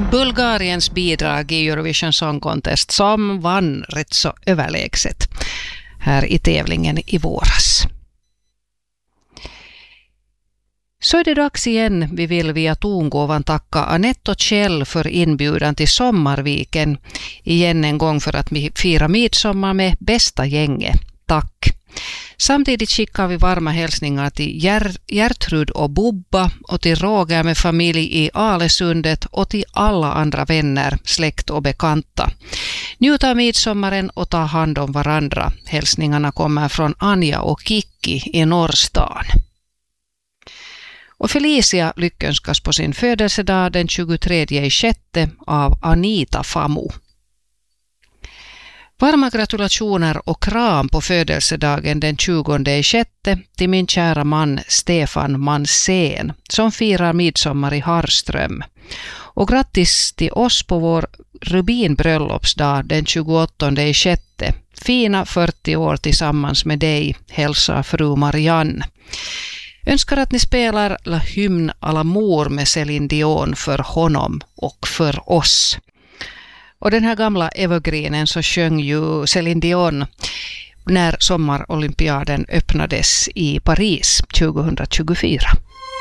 Bulgariens bidrag i Eurovision Song Contest som vann rätt så överlägset här i tävlingen i våras. Så är det dags igen. Vi vill via tongåvan tacka Anette och Kjell för inbjudan till Sommarviken igen en gång för att fira midsommar med bästa gänget. Tack! Samtidigt skickar vi varma hälsningar till Gertrud och Bubba och till Roger med familj i Alesundet och till alla andra vänner, släkt och bekanta. Njut av midsommaren och ta hand om varandra. Hälsningarna kommer från Anja och Kikki i Norrstan. Och Felicia lyckönskas på sin födelsedag den 23/6 av Anita Famu. Varma gratulationer och kram på födelsedagen den 20/6 till min kära man Stefan Mansén som firar midsommar i Harström. Och grattis till oss på vår rubinbröllopsdag den 28/6. Fina 40 år tillsammans med dig, hälsar fru Marianne. Önskar att ni spelar La Hymne à l'amour med Céline Dion för honom och för oss. Och den här gamla evergreenen så sjöng ju Céline Dion när sommarolympiaden öppnades i Paris 2024.